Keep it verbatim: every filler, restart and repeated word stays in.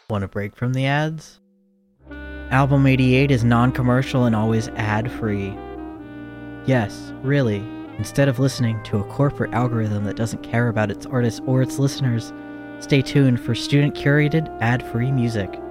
Want a break from the ads? Album eighty-eight is non-commercial and always ad-free. Yes, really, instead of listening to a corporate algorithm that doesn't care about its artists or its listeners, stay tuned for student-curated, ad-free music.